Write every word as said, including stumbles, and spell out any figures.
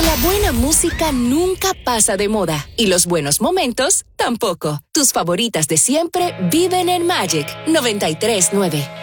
La buena música nunca pasa de moda y los buenos momentos tampoco. Tus favoritas de siempre viven en Magic noventa y tres nueve.